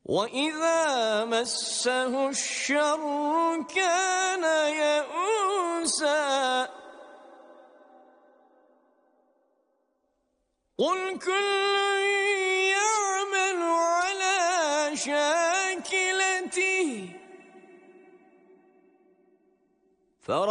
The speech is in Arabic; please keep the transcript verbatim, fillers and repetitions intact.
وَإِذَا مَسَّهُ الشَّرُّ كَانَ يَئُوسًا قُلْ كُلٌّ يَعْمَلُ عَلَى شَاكِلَتِهِ